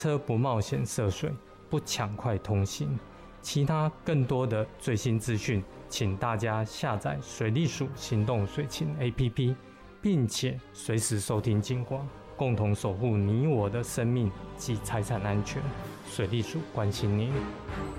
车不冒险涉水，不抢快通行。其他更多的最新资讯，请大家下载水利署行动水情 APP， 并且随时收听警广，共同守护你我的生命及财产安全。水利署关心您。